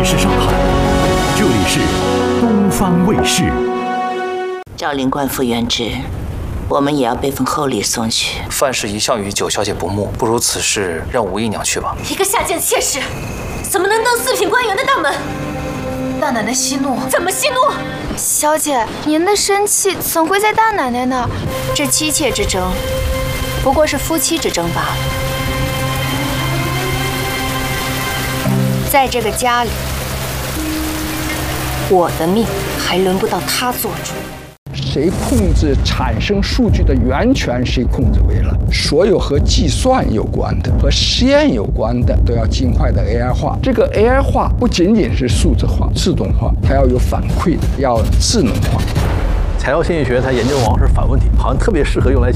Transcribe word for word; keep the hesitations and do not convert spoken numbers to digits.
是上海，这里是东方卫视。 赵灵官复原职，我们也要备份厚礼送去。 范氏一向与九小姐不睦，不如此事让吴姨娘去吧。 一个下贱妾室，怎么能登四品官员的大门？大奶奶息怒，怎么息怒？ 小姐，您的生气怎会在大奶奶那？ 这妻妾之争，不过是夫妻之争罢了。在这个家里，我的命还轮不到他做主。 谁控制产生数据的源泉，谁控制为了。所有和计算有关的、和实验有关的，都要尽快的 A I 化。这个 A I 化不仅仅是数字化、自动化，它要有反馈的，要智能化。 材料心理学它研究往往是反问题，好像特别适合用来